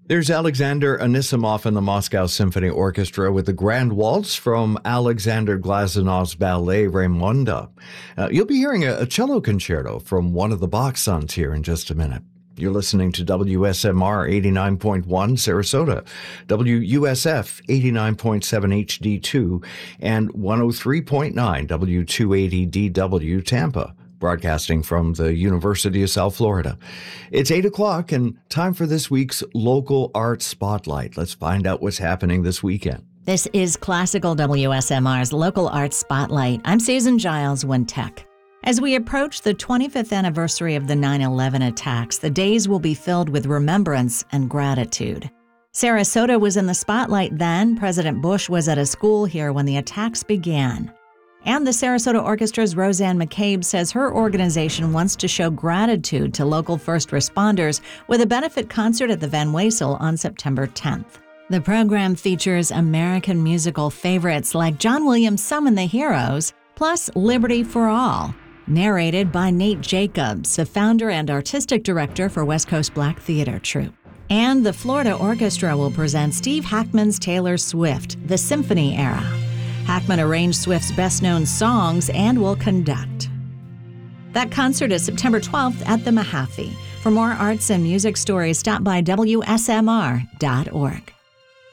There's Alexander Anisimov and the Moscow Symphony Orchestra with the Grand Waltz from Alexander Glazunov's ballet Raymonda. You'll be hearing a cello concerto from one of the Bach sons here in just a minute. You're listening to WSMR 89.1 Sarasota, WUSF 89.7 HD2, and 103.9 W280DW Tampa, broadcasting from the University of South Florida. It's 8 o'clock and time for this week's Local Art Spotlight. Let's find out what's happening this weekend. This is Classical WSMR's Local Art Spotlight. I'm Susan Giles, Wintech. As we approach the 25th anniversary of the 9/11 attacks, the days will be filled with remembrance and gratitude. Sarasota was in the spotlight then. President Bush was at a school here when the attacks began. And the Sarasota Orchestra's Roseanne McCabe says her organization wants to show gratitude to local first responders with a benefit concert at the Van Wezel on September 10th. The program features American musical favorites like John Williams' Summon the Heroes, plus Liberty for All, narrated by Nate Jacobs, the founder and artistic director for West Coast Black Theater Troupe. And the Florida Orchestra will present Steve Hackman's Taylor Swift, The Symphony Era. Hackman arranged Swift's best-known songs and will conduct. That concert is September 12th at the Mahaffey. For more arts and music stories, stop by WSMR.org.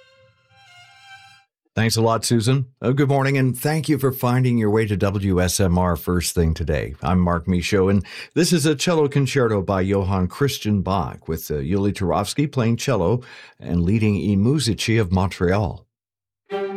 Thanks a lot, Susan. Good morning, and thank you for finding your way to WSMR first thing today. I'm Mark Michaud, and this is a cello concerto by Johann Christian Bach with Yuli Turovsky playing cello and leading I Musici of Montreal.